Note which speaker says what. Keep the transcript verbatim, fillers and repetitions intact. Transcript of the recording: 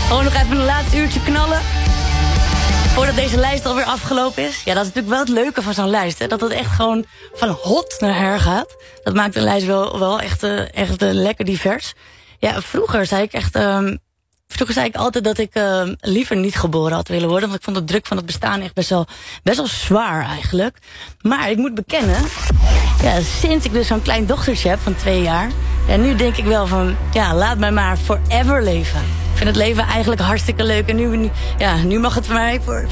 Speaker 1: Gewoon nog even een laatste uurtje knallen. Voordat deze lijst alweer afgelopen is. Ja, dat is natuurlijk wel het leuke van zo'n lijst. Hè? Dat het echt gewoon van hot naar her gaat. Dat maakt de lijst wel, wel echt, uh, echt uh, lekker divers. Ja, vroeger zei ik echt... Um, vroeger zei ik altijd dat ik uh, liever niet geboren had willen worden. Want ik vond de druk van het bestaan echt best wel, best wel zwaar eigenlijk. Maar ik moet bekennen... Ja, sinds ik dus zo'n klein dochtertje heb van twee jaar... Ja, nu denk ik wel van... Ja, laat mij maar forever leven. Ik vind het leven eigenlijk hartstikke leuk. En nu, nu, ja, nu mag het voor mij voor,